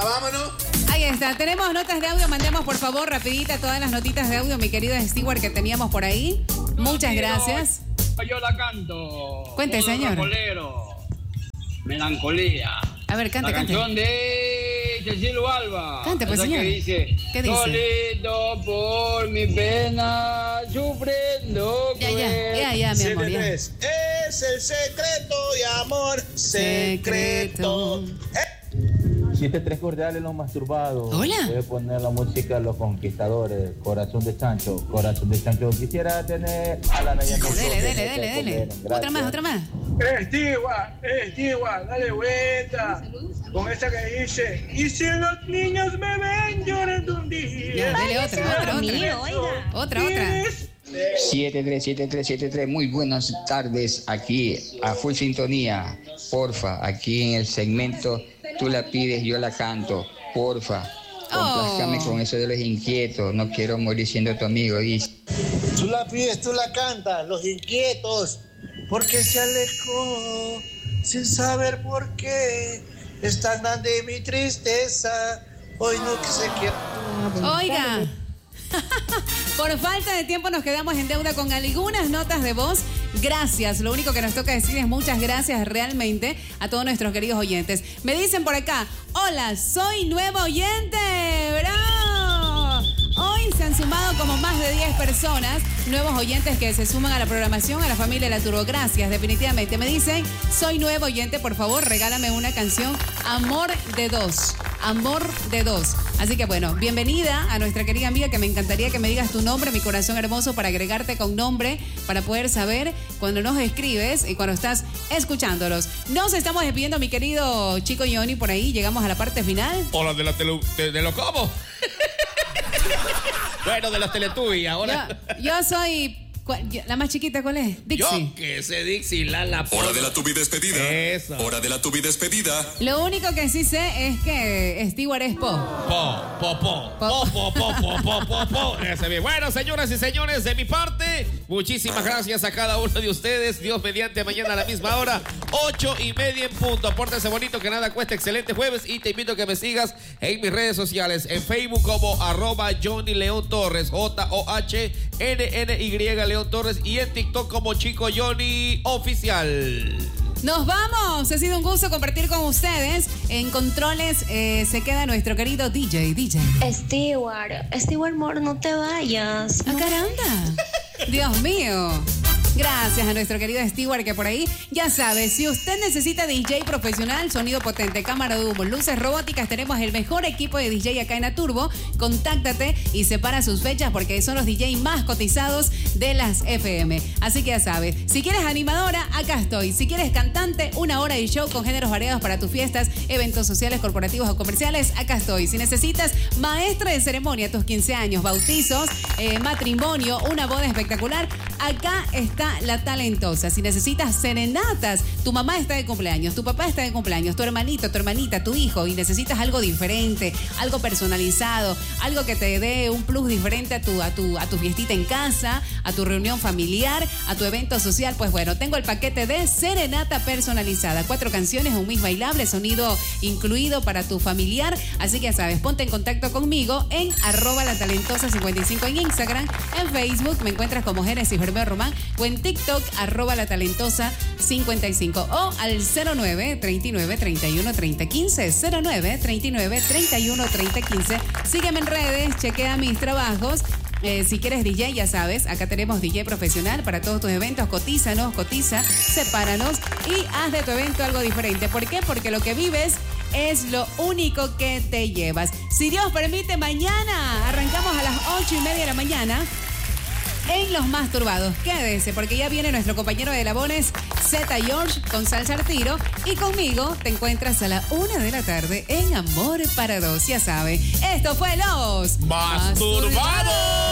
vámonos. Ahí está, tenemos notas de audio, mandemos por favor rapidita todas las notitas de audio, mi querido Stewart, que teníamos por ahí. Muchas gracias. Yo la canto. Cuente, señor. Melancolía. A ver, cante, la cante. Canción de Cecilio Alba. Cante, pues, señor. Que dice, ¿Qué dice? solito por mi pena, sufriendo. Ya, mi amor, ya. Es el secreto de amor, secreto. 7-3 cordiales los masturbados. Hola. Voy a poner la música de Los Conquistadores, Corazón de Chancho, Corazón de Chancho. Quisiera tener a la Naya. Dele. Otra más. Estigua, dale vuelta. Con esa que dice, y si los niños me ven llorando un día. Ya, dele otra. 73. Muy buenas tardes aquí a full sintonía. Porfa, aquí en el segmento Tú la pides, yo la canto. Porfa, complázcame con eso de Los Inquietos. No quiero morir siendo tu amigo. Tú la pides, tú la cantas, Los Inquietos. Porque se alejó sin saber por qué. Es tan grande mi tristeza. Hoy no que se quiera. Oiga. Por falta de tiempo nos quedamos en deuda con algunas notas de voz. Gracias, lo único que nos toca decir es muchas gracias realmente a todos nuestros queridos oyentes. Me dicen por acá, hola, soy nuevo oyente, ¡bravo! Hoy se han sumado como más de 10 personas, nuevos oyentes que se suman a la programación, a la familia de la Turbo. Gracias, definitivamente. Me dicen, soy nuevo oyente, por favor, regálame una canción, Amor de Dos. Así que bueno, bienvenida a nuestra querida amiga, que me encantaría que me digas tu nombre, mi corazón hermoso, para agregarte con nombre, para poder saber cuando nos escribes y cuando estás escuchándolos. Nos estamos despidiendo, mi querido chico Johnny, por ahí llegamos a la parte final. Hola, de lo ¿cómo? Bueno, de los Teletubbies, ahora. Yo soy... ¿La más chiquita cuál es? Dixie. Yo que sé, Dixie, la Hora de la tubi despedida. Eso. Hora de la tubi despedida. Lo único que sí sé es que Stewart es po. Ese bien. Bueno, señoras y señores, de mi parte, muchísimas gracias a cada uno de ustedes. Dios mediante, mañana a la misma hora, 8:30 en punto. Pórtense bonito, que nada cuesta. Excelente jueves. Y te invito a que me sigas en mis redes sociales. En Facebook como @Johnny León Torres, JOHNNY León Torres, y en TikTok como Chico Johnny Oficial. Nos vamos, ha sido un gusto compartir con ustedes. En controles se queda nuestro querido DJ. Stewart, amor, no te vayas. ¡Ah, caramba! Dios mío. Gracias a nuestro querido Stewart, que por ahí, ya sabe, si usted necesita DJ profesional, sonido potente, cámara de humo, luces robóticas, tenemos el mejor equipo de DJ acá en Aturbo. Contáctate y separa sus fechas, porque son los DJ más cotizados de las FM. Así que ya sabes, si quieres animadora, acá estoy. Si quieres cantante, 1 hora de show con géneros variados para tus fiestas, eventos sociales, corporativos o comerciales, acá estoy. Si necesitas maestra de ceremonia, tus 15 años, bautizos, matrimonio, una boda espectacular, acá está La Talentosa. Si necesitas serenatas, tu mamá está de cumpleaños, tu papá está de cumpleaños, tu hermanito, tu hermanita, tu hijo, y necesitas algo diferente, algo personalizado, algo que te dé un plus diferente a tu fiestita en casa, a tu reunión familiar, a tu evento social, pues bueno, tengo el paquete de serenata personalizada. 4 canciones, un mix bailable, sonido incluido para tu familiar. Así que ya sabes, ponte en contacto conmigo en @latalentosa55 en Instagram, en Facebook me encuentras como Génesis Bermeo Román, o en TikTok @latalentosa55, o al 09-39-31-30-15, 09-39-31-30-15. Sígueme en redes, chequea mis trabajos. Si quieres DJ, ya sabes, acá tenemos DJ profesional para todos tus eventos. Cotiza, sepáranos y haz de tu evento algo diferente. ¿Por qué? Porque lo que vives es lo único que te llevas. Si Dios permite, mañana arrancamos a las 8:30 de la mañana en Los Masturbados. Quédese, porque ya viene nuestro compañero de Labones, Z George, con Salsa al Tiro, y conmigo te encuentras a la 1 de la tarde en Amor para Dos. Ya sabe, esto fue Los Masturbados.